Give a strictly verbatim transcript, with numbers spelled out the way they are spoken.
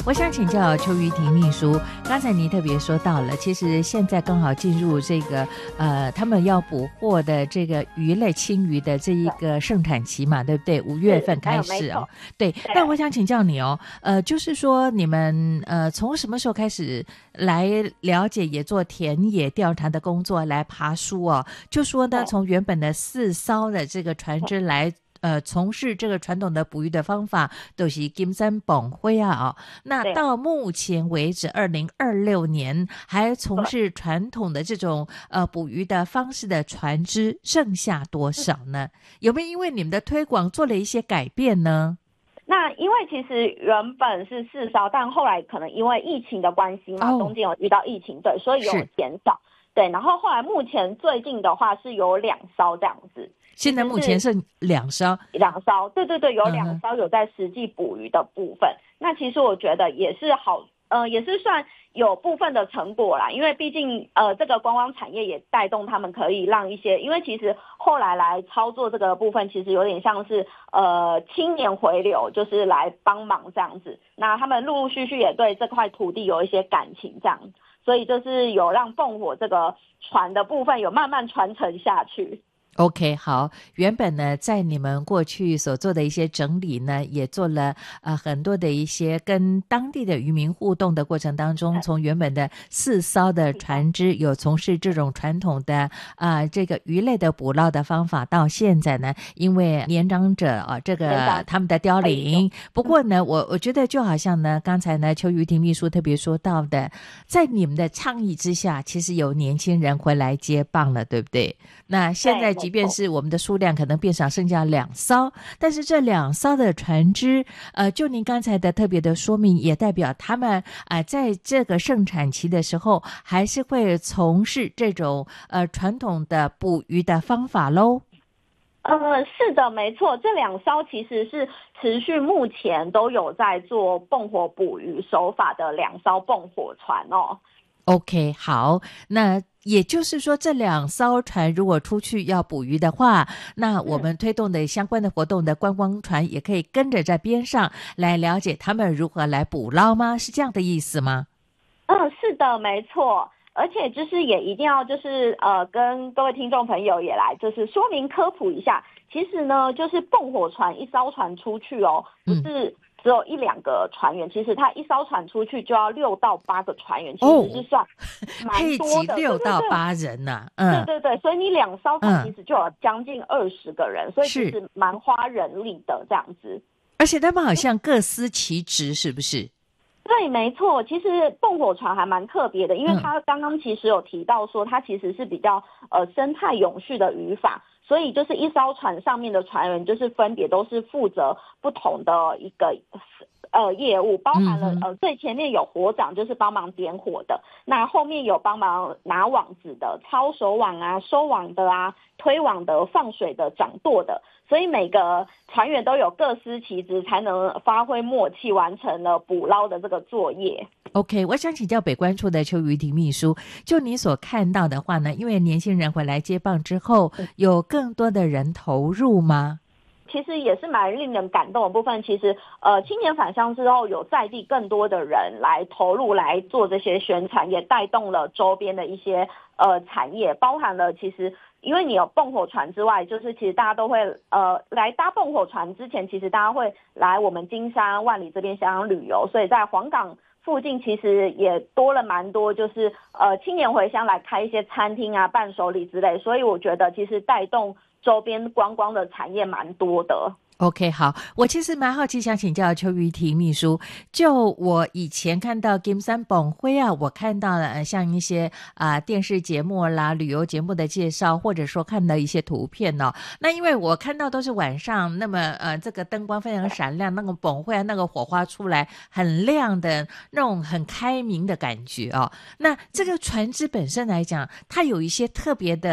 我想请教邱瑜婷秘书，刚才您特别说到了，其实现在刚好进入这个呃，他们要捕获的这个鱼类青鱼的这一个盛产期嘛，对不对？五月份开始哦，对。但我想请教你哦，呃，就是说你们呃从什么时候开始来了解也做田野调查的工作，来爬梳哦？就说呢，从原本的四艘的这个船只来。呃，从事这个传统的捕鱼的方法都是金山绑灰啊、哦，那到目前为止，二零二六年还从事传统的这种呃捕鱼的方式的船只剩下多少呢？有没有因为你们的推广做了一些改变呢？ 那因为其实原本是四艘，但后来可能因为疫情的关系嘛，中间有遇到疫情，对，所以有减少。对，然后后来目前最近的话是有两艘这样子。 现在目前是两艘， 两艘，对对对，有两艘有在实际捕鱼的部分。嗯、那其实我觉得也是好，呃，也是算有部分的成果啦。因为毕竟呃，这个观光产业也带动他们可以让一些，因为其实后来来操作这个部分，其实有点像是呃青年回流，就是来帮忙这样子。那他们陆陆续续也对这块土地有一些感情这样，所以就是有让凤火这个船的部分有慢慢传承下去。 OK， 好，原本呢，在你们过去所做的一些整理呢，也做了呃很多的一些跟当地的渔民互动的过程当中，从原本的四艘的船只有从事这种传统的啊、呃、这个鱼类的捕捞的方法，到现在呢，因为年长者啊、呃、这个他们的凋零，不过呢，我我觉得就好像呢，刚才呢邱瑜婷秘书特别说到的，在你们的倡议之下，其实有年轻人回来接棒了，对不对？那现在即便是我们的数量可能变少，剩下两艘，但是这两艘的船只，呃，就您刚才的特别的说明，也代表他们啊、呃，在这个盛产期的时候，还是会从事这种呃传统的捕鱼的方法喽。 呃，是的，没错，这两艘其实是持续目前都有在做蹦火捕鱼手法的两艘蹦火船哦。 OK， 好，那也就是说这两艘船如果出去要捕鱼的话，那我们推动的相关的活动的观光船也可以跟着在边上来了解他们如何来捕捞吗？是这样的意思吗？ 嗯，是的，没错。而且就是也一定要就是呃跟各位听众朋友也来就是说明科普一下，其实呢就是蹦火船一艘船出去哦，不是只有一两个船员，其实他一艘船出去就要六到八个船员，其实是算蛮多的， 配给六到八人呐、啊。 嗯，对对对，所以你两艘船其实就有将近二十个人，嗯、所以其实蛮花人力的这样子。 而且他们好像各司其职，是不是？ 对，没错。其实蹦火船还蛮特别的，因为它刚刚其实有提到说，它其实是比较呃生态永续的渔法，所以就是一艘船上面的船员就是分别都是负责不同的一个呃业务，包含了呃最前面有火长，就是帮忙点火的，那后面有帮忙拿网子的、抄手网啊、收网的啊、推网的、放水的、掌舵的。所以每个船员都有各司其职，才能发挥默契，完成了捕捞的这个作业。 OK， 我想请教北关处的邱瑜婷秘书，就你所看到的话呢，因为年轻人回来接棒之后，有更多的人投入吗？ 其实也是蛮令人感动的部分。其实呃，青年返乡之后，有在地更多的人来投入来做这些宣传，也带动了周边的一些呃产业，包含了其实因为你有蹦火船之外，就是其实大家都会呃来搭蹦火船之前，其实大家会来我们金山万里这边想旅游，所以在黄港附近其实也多了蛮多，就是呃青年回乡来开一些餐厅啊、伴手礼之类，所以我觉得其实带动周边观光的产业蛮多的。 OK， 好，我其实蛮好奇，想请教邱瑜婷秘书，就我以前看到金山绑灰啊，我看到了、呃、像一些啊、呃、电视节目啦、旅游节目的介绍，或者说看到一些图片哦。那因为我看到都是晚上，那么呃这个灯光非常闪亮，那个绑灰啊，那个火花出来很亮的那种很开明的感觉哦。那这个船只本身来讲，它有一些特别的